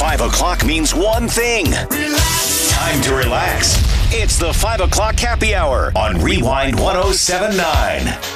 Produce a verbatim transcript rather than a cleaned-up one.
five o'clock means one thing. Relax. Time to relax. It's the five o'clock happy hour on Rewind one oh seven point nine.